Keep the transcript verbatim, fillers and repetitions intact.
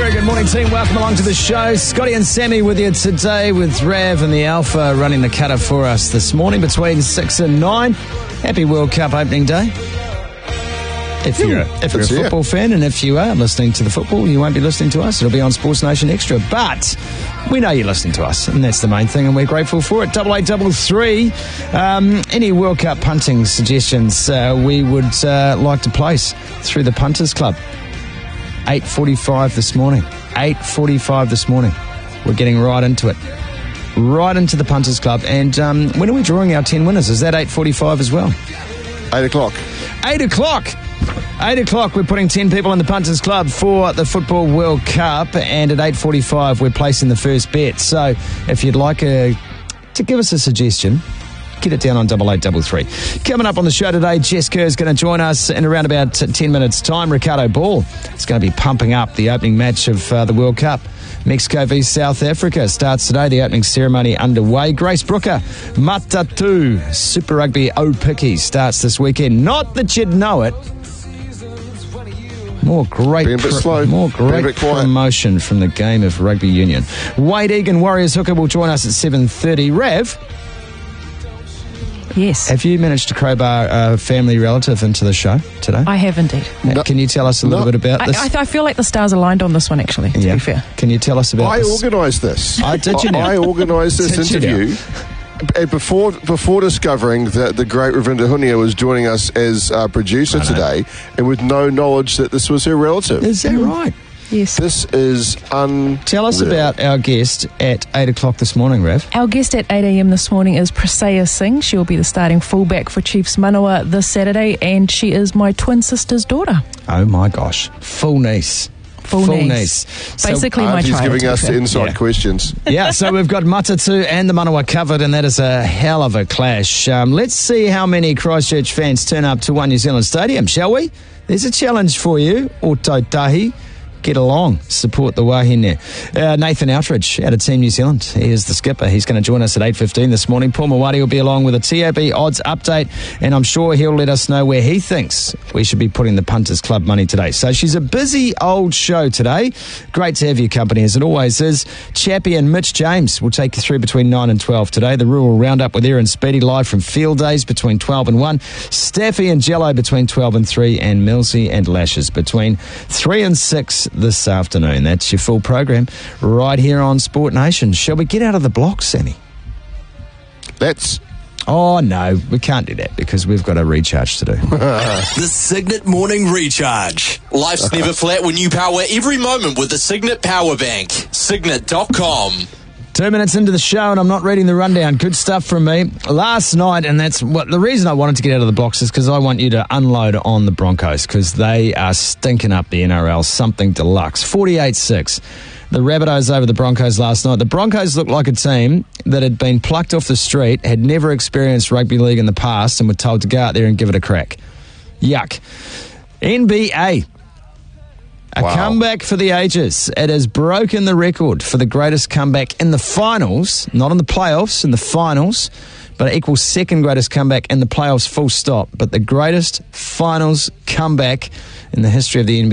Very good morning, team. Welcome along to the show. Scotty and Sammy with you today, with Rav and the Alpha running the cutter for us this morning between six and nine. Happy World Cup opening day. If you're, a, if you're a football fan, and if you are listening to the football, you won't be listening to us. It'll be on Sports Nation Extra. But we know you're listening to us, and that's the main thing, and we're grateful for it. Double eight, double three. Um, any World Cup punting suggestions uh, we would uh, like to place through the Punters Club. eight forty-five this morning. eight forty-five this morning. We're getting right into it. Right into the Punters Club. And um, when are we drawing our ten winners? Is that eight forty-five as well? eight o'clock. eight o'clock. eight o'clock, we're putting ten people in the Punters Club for the Football World Cup, and at eight forty-five, we're placing the first bet. So if you'd like a, to give us a suggestion, get it down on double eight double three. Coming up on the show today, Jess Kerr is going to join us in around about ten minutes' time. Ricardo Ball is going to be pumping up the opening match of uh, the World Cup. Mexico v South Africa starts today. The opening ceremony underway. Grace Brooker, Matatu, Super Rugby O-Picky starts this weekend. Not that you'd know it. More great, Being a bit pro- slow. more Being a great bit quiet. promotion from the game of rugby union. Wade Egan, Warriors hooker, will join us at seven thirty. Rev, yes. have you managed to crowbar a family relative into the show today? I have indeed. Uh, Can you tell us a little No. bit about I, this? I, I feel like the stars aligned on this one, actually, to yeah. be fair. Can you tell us about I this? organised this. I did you now? I organised this Did you interview. And before before discovering that the great Ravinda Hunia was joining us as uh, producer today, and with no knowledge that this was her relative. Is that right? Yes. This is un. Tell us about our guest at eight o'clock this morning, Rav. Our guest at eight a.m. this morning is Presea Singh. She will be the starting fullback for Chiefs Manawa this Saturday, and she is my twin sister's daughter. Oh my gosh. Full niece. Full, Full niece. niece. So- Basically my Auntie's child. giving to be us fair. inside Yeah. questions. Yeah, so we've got Matatu and the Manawa covered, and that is a hell of a clash. Um, let's see how many Christchurch fans turn up to One New Zealand Stadium, shall we? There's a challenge for you, Otautahi. Get along, support the Wahine. Uh, Nathan Outridge out of Team New Zealand. He is the skipper. He's going to join us at eight fifteen this morning. Paul Mawari will be along with a T A B odds update, and I'm sure he'll let us know where he thinks we should be putting the Punters Club money today. So she's a busy old show today. Great to have your company, as it always is. Chappie and Mitch James will take you through between nine and twelve today. The Rural Roundup with Aaron Speedy live from Field Days between twelve and one. Staffy and Jello between twelve and three, and Millsy and Lashes between three and six this afternoon. That's your full program right here on Sport Nation. Shall we get out of the blocks, Sammy? That's Oh, no, we can't do that because we've got a recharge to do. The Signet Morning Recharge. Life's never flat when you power every moment with the Signet Power Bank. Signet dot com. Two minutes into the show and I'm not reading the rundown. Good stuff from me. Last night, and that's what the reason I wanted to get out of the blocks is because I want you to unload on the Broncos because they are stinking up the N R L something deluxe. forty-eight six. The Rabbitohs over the Broncos last night. The Broncos looked like a team that had been plucked off the street, had never experienced rugby league in the past, and were told to go out there and give it a crack. Yuck. N B A. A Wow. comeback for the ages. It has broken the record for the greatest comeback in the finals, not in the playoffs, in the finals, but it equals second greatest comeback in the playoffs, full stop. But the greatest finals comeback in the history of the N B A.